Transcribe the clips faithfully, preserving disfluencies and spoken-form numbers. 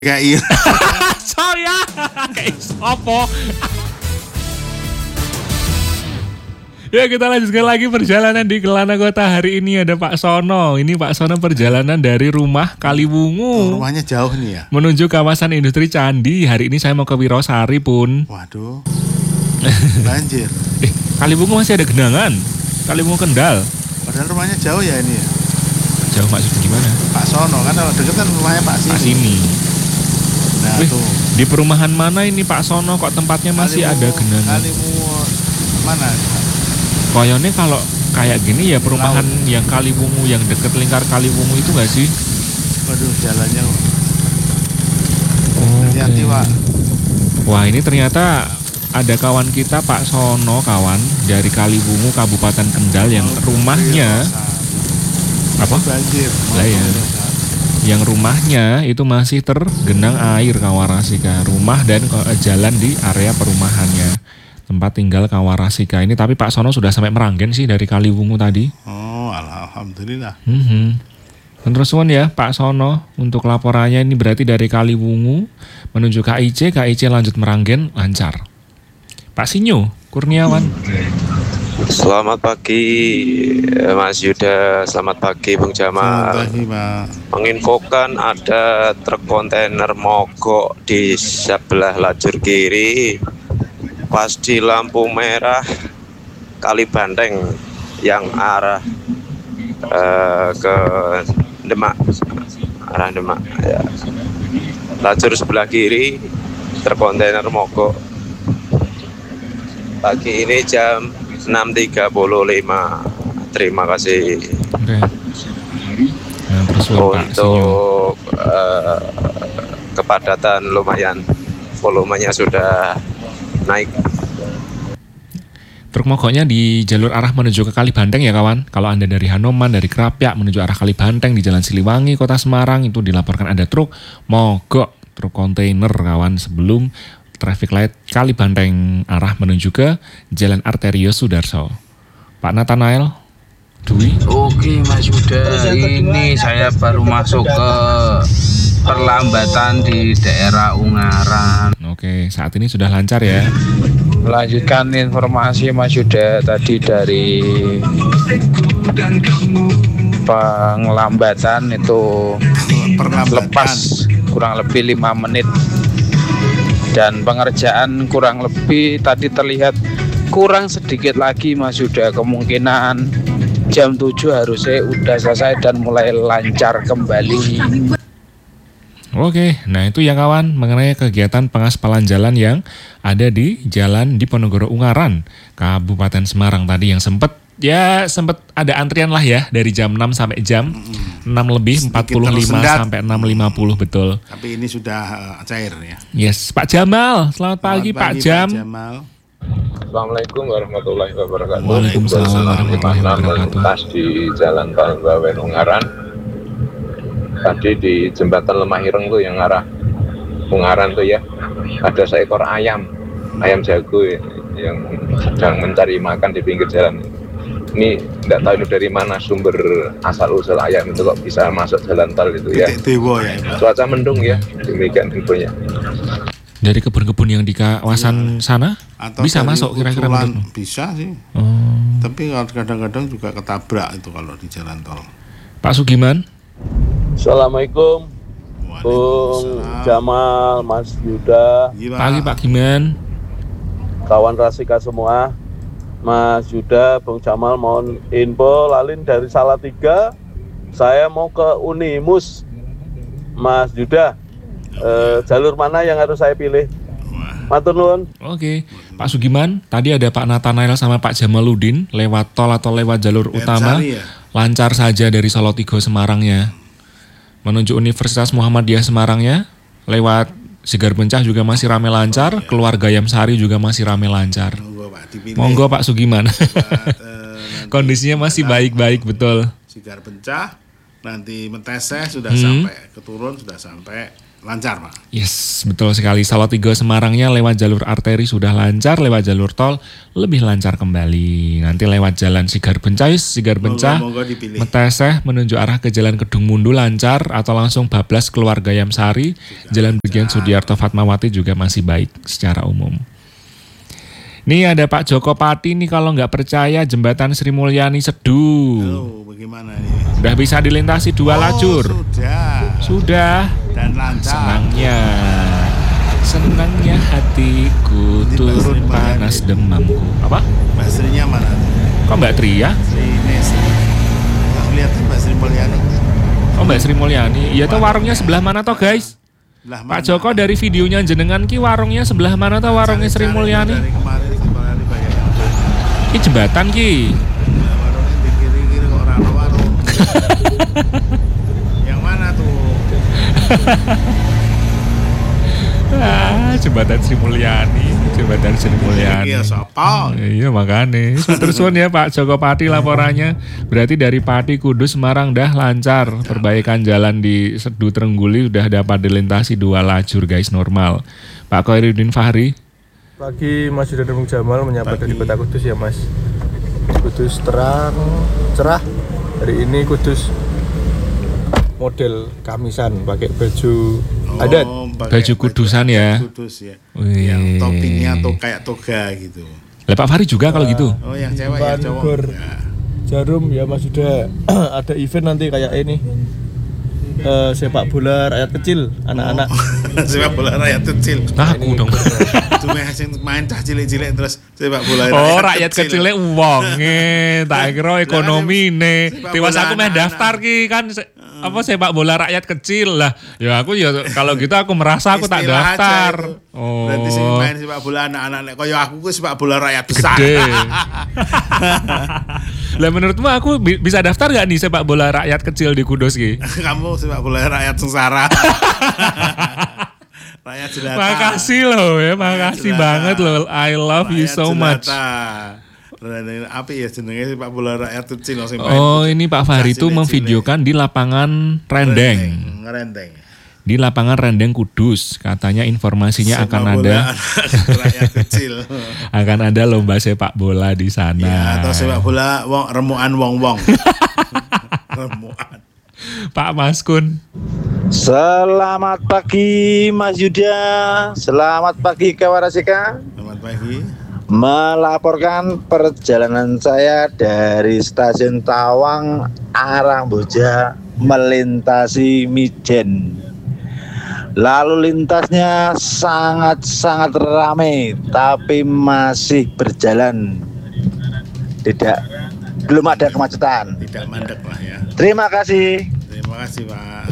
Kayak sorry ya, kayak sopo. Ya kita lanjutkan lagi perjalanan di Kelana Kota. Hari ini ada Pak Sono. Ini Pak Sono perjalanan dari rumah Kaliwungu. Oh, rumahnya jauh nih ya. Menuju kawasan industri Candi. Hari ini saya mau ke Wirosari pun. Waduh. Banjir. eh Kaliwungu masih ada genangan. Kaliwungu Kendal. Padahal rumahnya jauh ya ini ya. Jauh maksudnya gimana? Pak Sono kan kalau deket kan rumahnya Pak Sini. Pak Sini. Nah Wih, tuh. di perumahan mana ini Pak Sono kok tempatnya masih Kaliwungu, ada genangan? Kaliwungu mana? Koyone kalau kayak gini ya perumahan Laut. Yang Kaliwungu yang deket lingkar Kaliwungu itu nggak sih? Waduh jalannya. Oh, hati-hati Pak. Wah ini ternyata ada kawan kita Pak Sono, kawan dari Kaliwungu Kabupaten Kendal yang oh, rumahnya apa? Banjir. Lah ya. Yang rumahnya itu masih tergenang air Kawarasika, rumah dan jalan di area perumahannya, tempat tinggal Kawarasika ini. Tapi Pak Sono sudah sampai Meranggen sih dari Kaliwungu tadi. Oh alhamdulillah. Mm-hmm. Terus ya Pak Sono untuk laporannya ini berarti dari Kaliwungu menuju K I C, K I C lanjut Meranggen lancar. Pak Sinyo Kurniawan. Selamat pagi Mas Yuda, selamat pagi Bung Jamal. Selamat pagi Pak. Menginfokan ada truk kontainer mogok di sebelah lajur kiri pas di lampu merah Kali Banteng yang arah uh, ke Demak, arah Demak ya. Lajur sebelah kiri truk kontainer mogok pagi ini jam enam tiga puluh lima. Terima kasih. Oke. Nah, terus untuk uh, kepadatan lumayan, volumenya sudah naik. Truk mogoknya di jalur arah menuju ke Kali Banteng ya kawan. Kalau Anda dari Hanoman, dari Krapyak menuju arah Kali Banteng di Jalan Siliwangi, Kota Semarang, itu dilaporkan ada truk mogok, truk kontainer kawan, sebelum traffic light Kali Banteng arah menuju ke Jalan Arterius Sudarso. Pak Nathanael Dwi. Oke Mas Yuda, ini saya baru masuk ke perlambatan di daerah Ungaran. Oke, saat ini sudah lancar ya. Melanjutkan informasi Mas Yuda tadi dari pengelambatan itu lepas kurang lebih lima menit. Dan pengerjaan kurang lebih tadi terlihat kurang sedikit lagi Mas Yuda, kemungkinan jam tujuh harusnya udah selesai dan mulai lancar kembali. Oke, nah itu ya kawan mengenai kegiatan pengaspalan jalan yang ada di Jalan Diponegoro Ungaran, Kabupaten Semarang tadi yang sempat ya sempat ada antrian lah ya dari jam enam sampai jam enam lebih empat puluh lima sampai enam lima puluh betul. Tapi ini sudah uh, cair ya. Yes, Pak Jamal. Selamat pagi, Selamat pagi Pak Jam. Pak Jamal. Assalamualaikum warahmatullahi wabarakatuh. Waalaikumsalam warahmatullahi wabarakatuh. Melintas di Jalan Tol Bawen Ungaran. Tadi di jembatan Lemah Ireng tuh yang arah Ungaran tuh ya. Ada seekor ayam, ayam jago ya, yang sedang mencari makan di pinggir jalan. Ini tidak tahu ini dari mana sumber asal usul ayam itu kok bisa masuk jalan tol itu ya. Cuaca mendung ya, demikian infonya. Dari kebun-kebun yang di kawasan ya, sana atau bisa masuk kira-kira menurut? Bisa sih. Oh. Tapi kadang-kadang juga ketabrak itu kalau di jalan tol. Pak Sugiman. Assalamualaikum. Bung Jamal, Mas Yuda. Pagi Pak Giman. Kawan Rasika semua. Mas Yuda, Bung Jamal mohon info lalin dari Salatiga. Saya mau ke Unimus. Mas Yuda, eh, jalur mana yang harus saya pilih? Matur nuwun. Oke, Pak Sugiman, tadi ada Pak Nathanael sama Pak Jamaludin lewat tol atau lewat jalur utama. Ya? Lancar saja dari Salatiga Semarangnya. Menuju Universitas Muhammadiyah Semarangnya, lewat Sigar Bencah juga masih rame lancar, keluar Gayam Sari juga masih rame lancar. Monggo Pak Sugiman. Kondisinya masih baik-baik betul. Sigar Bencah, nanti Menteseh sudah hmm. sampai, keturun sudah sampai. lancar Pak. Yes, betul sekali. Salatiga Semarangnya lewat jalur arteri sudah lancar, lewat jalur tol lebih lancar kembali. Nanti lewat jalan Sigar Bencais, Sigar Bencah, Meteseh menuju arah ke Jalan Kedung Mundu lancar, atau langsung bablas keluar Gayam Sari, Jalan Brigjen Sudiarto Fatmawati juga masih baik secara umum. Nih ada Pak Joko Pati nih, kalau nggak percaya Jembatan Sri Mulyani Sedu. Halo, bagaimana nih? Udah bisa dilintasi dua oh, lajur. Sudah. Sudah. Dan lancar. Senangnya, senangnya hatiku Ini turun panas demamku. Apa? Mbak Srinya mana? Kok Mbak Tri ya? Sri Nesi. Kita lihat Mbak Sri Mulyani. Oh Mbak Sri Mulyani. Iya tuh warungnya sebelah mana toh guys? Belah Pak Joko dari videonya jenengan ki warungnya sebelah mana toh warungnya Sri Mulyani? Dari kemarin Sri Mulyani banyak. Ki jembatan ki. Nah, warungnya di kiri-kiri kok orang warung. Yang mana tuh? Ah, jembatan Sri Mulyani, jembatan Sri Mulyani. Iya, siapa? Iya makanya. Terus ya Pak Joko Pati laporannya. Berarti dari Pati Kudus Semarang dah lancar. Perbaikan jalan di Sedu Trengguli sudah dapat dilintasi dua lajur guys, normal. Pak Khairuddin Fahri. Pagi Mas Yuda dan Bung Jamal menyapa dari Kota Kudus ya Mas. Kudus terang, cerah. Hari ini Kudus model kamisan, pakai baju Oh, adat. Baju kudusan ya. Kudus ya. Wih. Yang toppingnya tuh kayak toga gitu. Lah Pak Fahri juga kalau gitu. Oh, yang cewek ya Ban cowok. Gor Ya. Jarum ya Mas Yuda. Ada event nanti kayak ini. Eh, sepak bola rakyat kecil, anak-anak. Sepak bola rakyat kecil. Aku dong. Cuma sing main cah cilik-cilik terus sepak bola Oh rakyat kecilnya uangnya, tak kira ekonomi nih. Sepak Tiwas bola aku meh anak-anak. daftar ki kan se- apa sepak bola rakyat kecil lah. Ya aku ya kalau gitu aku merasa aku tak Istilah aja daftar. itu. Oh. Berarti sing main sepak bola anak-anak nek kaya aku ku sepak bola rakyat besar. Gede. Lah menurutmu aku bi- bisa daftar gak nih sepak bola rakyat kecil di Kudus ki? Kamu sepak bola rakyat sengsara. Rakyat jelata. Makasih loh ya, makasih jelata. banget loh. I love you Rakyat so much. jelata. Apa ya jenenge sepak bola rakyat kecil sing main. Oh ini Pak Fahri itu Cilik-cilik. memvideokan di lapangan Rendeng. Rendeng. Di lapangan Rendeng Kudus, katanya informasinya Sepak akan bola ada anak rakyat kecil. akan ada lomba sepak bola di sana. Ya, atau sepak bola wong remukan wong-wong. Remukan. Pak Maskun. Selamat pagi Mas Yuda, selamat pagi Kawarasika. Selamat pagi. Melaporkan perjalanan saya dari stasiun Tawang arah Boja melintasi Mijen. Lalu lintasnya sangat-sangat ramai, tapi masih berjalan. Tidak, belum ada kemacetan. Tidak mandek lah ya. Terima kasih. Terima kasih Pak.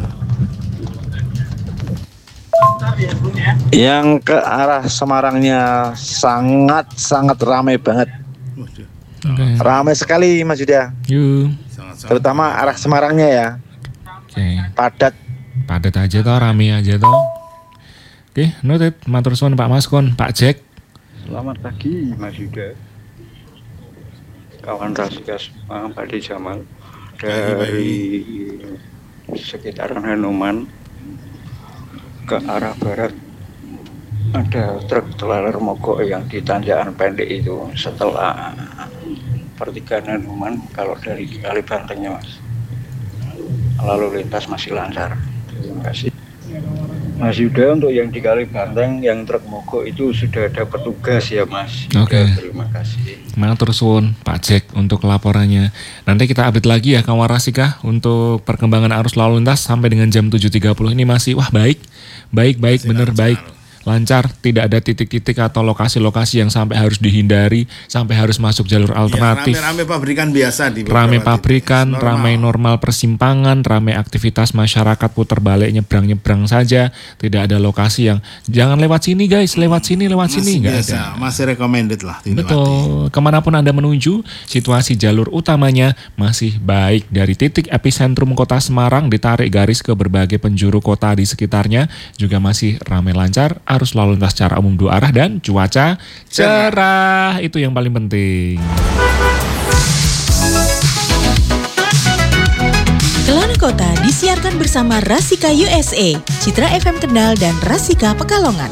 Yang ke arah Semarangnya sangat-sangat ramai banget. Waduh. Oke. Ramai sekali Mas Yuda. Yuk. Sangat-sangat. Terutama arah Semarangnya ya. Oke. Padat. Padat aja toh, rame aja toh. Oke, noted. Matur suwun Pak Maskun, Pak Jack. Selamat pagi Mas Yuda, kawan Rasika semua, Pak De Jamal dari sekitaran Hanuman ke arah barat. Ada truk trailer mogok yang di tanjakan pendek itu setelah pertigaan Hanuman kalau dari Kalibantengnya Mas. Lalu lintas masih lancar. Terima kasih Mas Yuda. Untuk yang di Kalibanteng yang truk mogok itu sudah ada petugas ya Mas. Oke. Yuda, terima kasih. Matur suwun Pak Jack untuk laporannya. Nanti kita update lagi ya kawan Rasika untuk perkembangan arus lalu lintas sampai dengan jam tujuh tiga puluh ini masih wah baik. Baik baik Masih bener lancar. baik. Lancar, tidak ada titik-titik atau lokasi-lokasi yang sampai harus dihindari, sampai harus masuk jalur alternatif. Ya, rame-rame pabrikan biasa di beberapa Rame titik. pabrikan, Normal. ramai normal persimpangan, ramai aktivitas masyarakat putar balik nyebrang-nyebrang saja. Tidak ada lokasi yang jangan lewat sini guys, lewat sini, lewat Masih sini, nggak biasa, ada. masih recommended lah dilewati. Betul, kemanapun Anda menuju, situasi jalur utamanya masih baik. Dari titik epicentrum kota Semarang ditarik garis ke berbagai penjuru kota di sekitarnya juga masih ramai lancar, arus lalu lintas secara umum dua arah dan cuaca cerah. Itu yang paling penting. Kelana Kota disiarkan bersama Rasika U S A, Citra F M Kendal dan Rasika Pekalongan.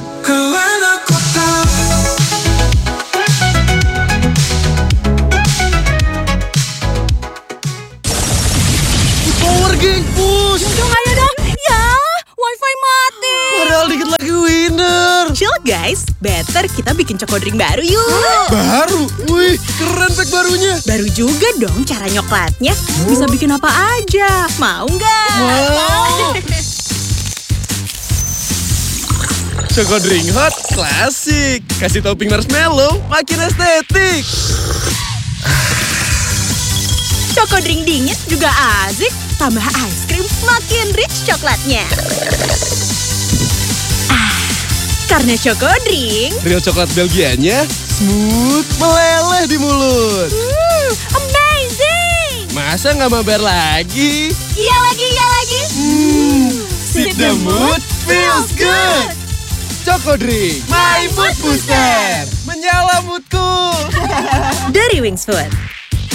Power Gang push. Dong ayo dong. Ya, wifi mati. Padahal dikit lagi winner. Chill guys, better kita bikin Choco Drink baru yuk. Baru? Wih, keren pack barunya. Baru juga dong cara nyoklatnya. Bisa bikin apa aja. Mau nggak? Mau. Choco Drink hot, klasik. Kasih topping marshmallow, makin estetik. Choco Drink dingin juga asik. Tambah ice cream, makin rich coklatnya. Ah, karena Choco Drink, Real coklat Belgianya, smooth, meleleh di mulut. Hmm, amazing. Masa nggak mabar lagi? Iya lagi, iya lagi. Hmm, sip the mood, feels good. Choco Drink, my mood booster. Menyala moodku. Dari Wings Food.